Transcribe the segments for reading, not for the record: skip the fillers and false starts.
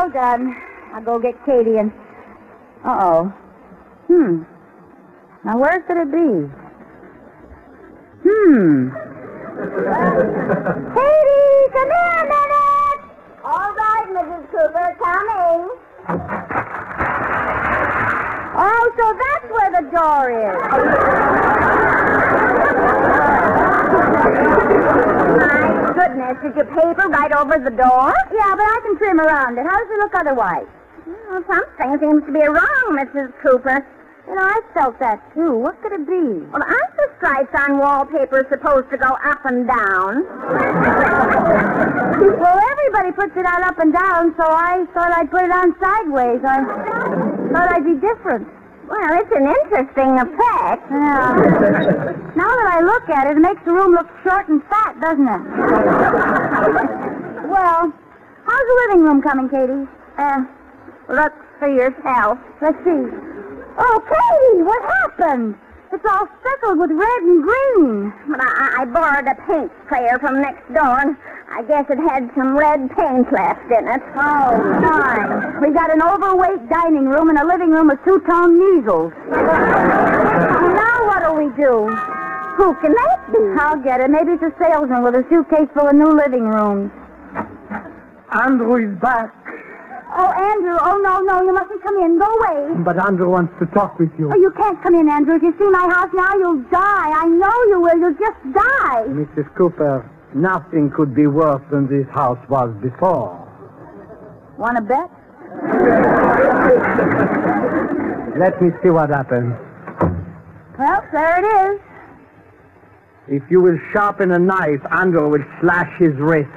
all done. I'll go get Katie and... Uh-oh. Now, where could it be? Katie, come here a minute! All right, Mrs. Cooper, coming. Oh, so that's where the door is. My goodness, did you paper right over the door? Yeah, but I can trim around it. How does it look otherwise? Well, something seems to be wrong, Mrs. Cooper. You know, I felt that, too. What could it be? Well, aren't the stripes on wallpaper supposed to go up and down? Well, everybody puts it on up and down, so I thought I'd put it on sideways. I thought I'd be different. Well, it's an interesting effect. Yeah. Now that I look at it, it makes the room look short and fat, doesn't it? Well, how's the living room coming, Katie? Look for yourself. Let's see. Oh, Katie, what happened? It's all speckled with red and green. But I borrowed a paint sprayer from next door, and I guess it had some red paint left in it. Oh, fine. We got an overweight dining room and a living room with two-tone measles. Now what'll we do? Who can that be? I'll get it. Maybe it's a salesman with a suitcase full of new living rooms. Andrew is back. Oh, Andrew. Oh, no, you mustn't come in. Go away. But Andrew wants to talk with you. Oh, you can't come in, Andrew. If you see my house now, you'll die. I know you will. You'll just die. Mrs. Cooper, nothing could be worse than this house was before. Want to bet? Let me see what happens. Well, there it is. If you will sharpen a knife, Andrew will slash his wrist.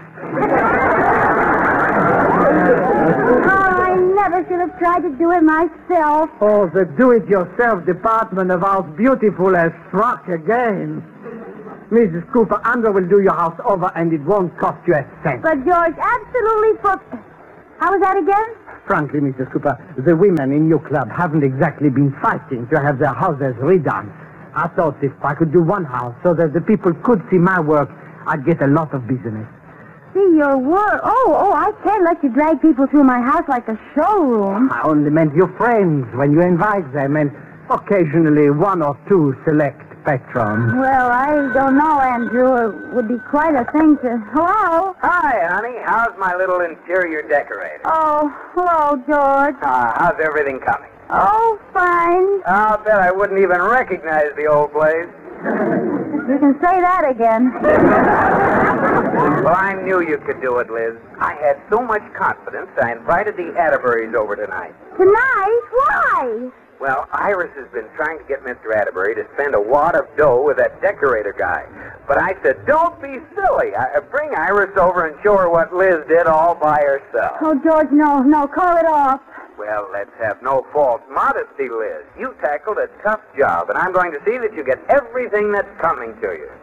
I never should have tried to do it myself. Oh, the do-it-yourself department of House Beautiful has struck again. Mrs. Cooper, Andrew will do your house over, and it won't cost you a cent. But George, absolutely How was that again? Frankly, Mrs. Cooper, the women in your club haven't exactly been fighting to have their houses redone. I thought if I could do one house so that the people could see my work, I'd get a lot of business. See your work? Oh, I can't let you drag people through my house like a showroom. I only meant your friends when you invite them, and occasionally one or two select patrons. Well, I don't know, Andrew. It would be quite a thing to... Hello? Hi, honey. How's my little interior decorator? Oh, hello, George. How's everything coming? Oh, fine. I'll bet I wouldn't even recognize the old place. You can say that again. Well, I knew you could do it, Liz. I had so much confidence, I invited the Atterburys over tonight. Tonight? Why? Well, Iris has been trying to get Mr. Atterbury to spend a wad of dough with that decorator guy. But I said, don't be silly. Bring Iris over and show her what Liz did all by herself. Oh, George, no, call it off. Well, let's have no false modesty, Liz. You tackled a tough job, and I'm going to see that you get everything that's coming to you.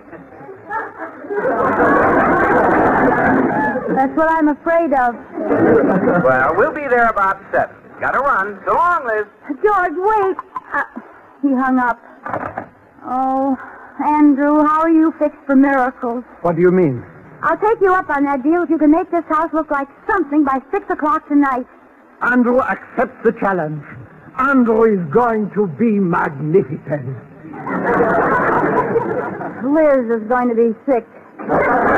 That's what I'm afraid of. Well, we'll be there about 7. Gotta run. So long, Liz. George, wait. He hung up. Oh, Andrew, how are you fixed for miracles? What do you mean? I'll take you up on that deal if you can make this house look like something by 6 o'clock tonight. Andrew accepts the challenge. Andrew is going to be magnificent. Liz is going to be sick.